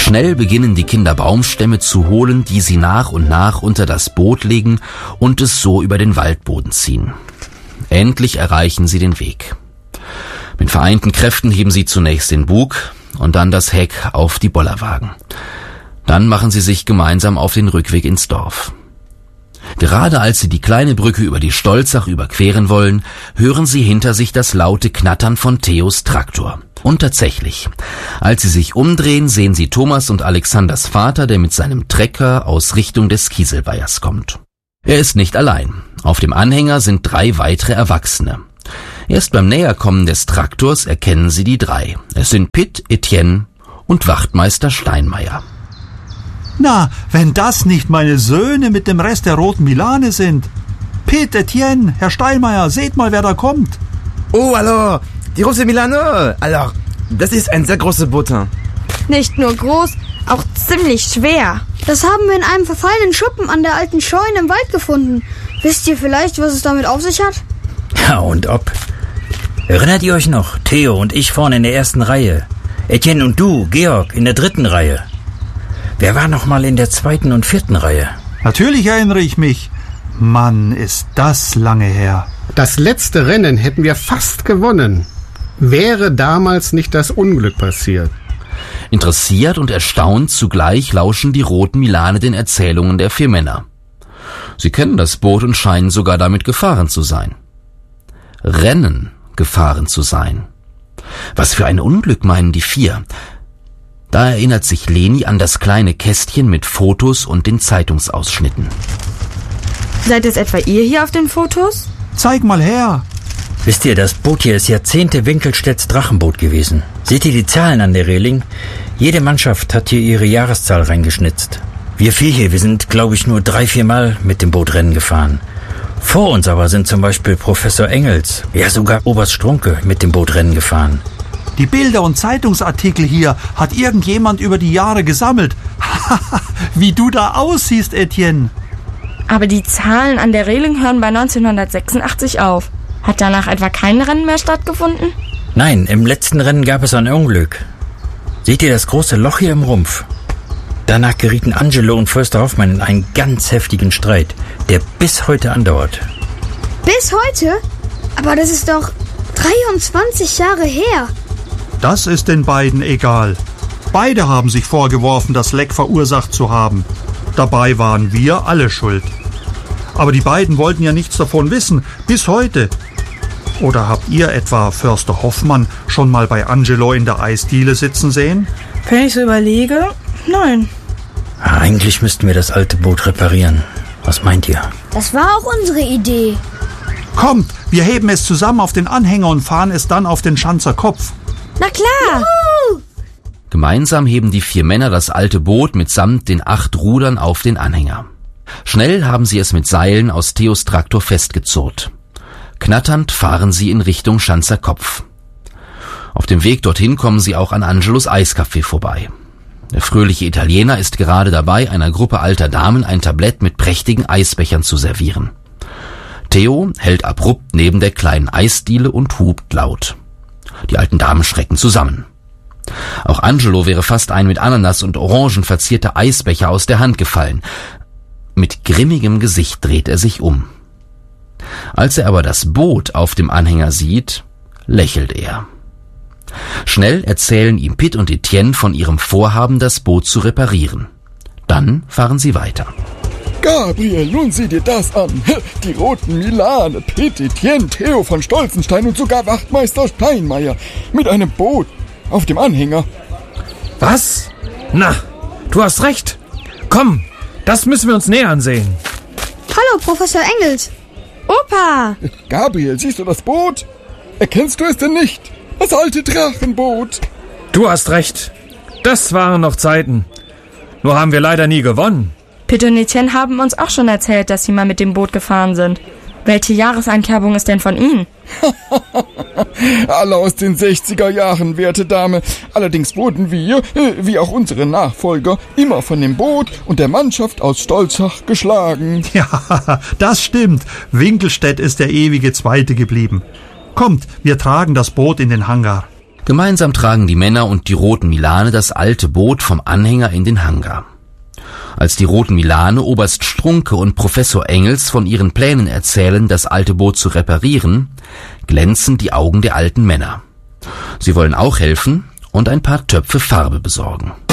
Schnell beginnen die Kinder Baumstämme zu holen, die sie nach und nach unter das Boot legen und es so über den Waldboden ziehen. Endlich erreichen sie den Weg. Mit vereinten Kräften heben sie zunächst den Bug und dann das Heck auf die Bollerwagen. Dann machen sie sich gemeinsam auf den Rückweg ins Dorf. Gerade als sie die kleine Brücke über die Stolzach überqueren wollen, hören sie hinter sich das laute Knattern von Theos Traktor. Und tatsächlich, als sie sich umdrehen, sehen sie Thomas und Alexanders Vater, der mit seinem Trecker aus Richtung des Kieselweihers kommt. Er ist nicht allein. Auf dem Anhänger sind 3 weitere Erwachsene. Erst beim Näherkommen des Traktors erkennen sie die 3. Es sind Pitt, Etienne und Wachtmeister Steinmeier. Na, wenn das nicht meine Söhne mit dem Rest der roten Milane sind. Pitt, Etienne, Herr Steinmeier, seht mal, wer da kommt. Oh, alors, die rote Milane. Alors, das ist ein sehr großes Boot. Nicht nur groß, auch ziemlich schwer. Das haben wir in einem verfallenen Schuppen an der alten Scheune im Wald gefunden. Wisst ihr vielleicht, was es damit auf sich hat? Ja, und ob. Erinnert ihr euch noch? Theo und ich vorne in der 1. Reihe. Etienne und du, Georg, in der 3. Reihe. Wer war noch mal in der 2. und 4. Reihe? Natürlich erinnere ich mich. Mann, ist das lange her. Das letzte Rennen hätten wir fast gewonnen. Wäre damals nicht das Unglück passiert. Interessiert und erstaunt zugleich lauschen die roten Milane den Erzählungen der 4 Männer. Sie kennen das Boot und scheinen sogar damit gefahren zu sein. Rennen gefahren zu sein. Was für ein Unglück, meinen die 4. Da erinnert sich Leni an das kleine Kästchen mit Fotos und den Zeitungsausschnitten. Seid es etwa ihr hier auf den Fotos? Zeig mal her. Wisst ihr, das Boot hier ist Jahrzehnte Winkelstedts Drachenboot gewesen. Seht ihr die Zahlen an der Reling? Jede Mannschaft hat hier ihre Jahreszahl reingeschnitzt. Wir 4 hier, wir sind, glaube ich, nur 3-4 Mal mit dem Boot Rennen gefahren. Vor uns aber sind zum Beispiel Professor Engels, ja sogar Oberst Strunke mit dem Boot Rennen gefahren. Die Bilder und Zeitungsartikel hier hat irgendjemand über die Jahre gesammelt. Wie du da aussiehst, Etienne. Aber die Zahlen an der Reling hören bei 1986 auf. Hat danach etwa kein Rennen mehr stattgefunden? Nein, im letzten Rennen gab es ein Unglück. Seht ihr das große Loch hier im Rumpf? Danach gerieten Angelo und Förster Hoffmann in einen ganz heftigen Streit, der bis heute andauert. Bis heute? Aber das ist doch 23 Jahre her. Das ist den beiden egal. Beide haben sich vorgeworfen, das Leck verursacht zu haben. Dabei waren wir alle schuld. Aber die beiden wollten ja nichts davon wissen, bis heute. Oder habt ihr etwa Förster Hoffmann schon mal bei Angelo in der Eisdiele sitzen sehen? Wenn ich so überlege, nein. Eigentlich müssten wir das alte Boot reparieren. Was meint ihr? Das war auch unsere Idee. Kommt, wir heben es zusammen auf den Anhänger und fahren es dann auf den Schanzer Kopf. Na klar! Juhu! Gemeinsam heben die 4 Männer das alte Boot mitsamt den 8 Rudern auf den Anhänger. Schnell haben sie es mit Seilen aus Theos Traktor festgezurrt. Knatternd fahren sie in Richtung Schanzer Kopf. Auf dem Weg dorthin kommen sie auch an Angelos Eiscafé vorbei. Der fröhliche Italiener ist gerade dabei, einer Gruppe alter Damen ein Tablett mit prächtigen Eisbechern zu servieren. Theo hält abrupt neben der kleinen Eisdiele und hupt laut. Die alten Damen schrecken zusammen. Auch Angelo wäre fast ein mit Ananas und Orangen verzierter Eisbecher aus der Hand gefallen. Mit grimmigem Gesicht dreht er sich um. Als er aber das Boot auf dem Anhänger sieht, lächelt er. Schnell erzählen ihm Pitt und Etienne von ihrem Vorhaben, das Boot zu reparieren. Dann fahren sie weiter. Gabriel, nun sieh dir das an. Die roten Milane, Pitt, Etienne, Theo von Stolzenstein und sogar Wachtmeister Steinmeier mit einem Boot auf dem Anhänger. Was? Na, du hast recht. Komm, das müssen wir uns näher ansehen. Hallo, Professor Engels. Opa! Gabriel, siehst du das Boot? Erkennst du es denn nicht? Das alte Drachenboot. Du hast recht. Das waren noch Zeiten. Nur haben wir leider nie gewonnen. Pitt und Etienne haben uns auch schon erzählt, dass sie mal mit dem Boot gefahren sind. Welche Jahreseinkerbung ist denn von Ihnen? Alle aus den 60er Jahren, werte Dame. Allerdings wurden wir, wie auch unsere Nachfolger, immer von dem Boot und der Mannschaft aus Stolzach geschlagen. Ja, das stimmt. Winkelstedt ist der ewige Zweite geblieben. Kommt, wir tragen das Boot in den Hangar. Gemeinsam tragen die Männer und die roten Milane das alte Boot vom Anhänger in den Hangar. Als die roten Milane Oberst Strunke und Professor Engels von ihren Plänen erzählen, das alte Boot zu reparieren, glänzen die Augen der alten Männer. Sie wollen auch helfen und ein paar Töpfe Farbe besorgen.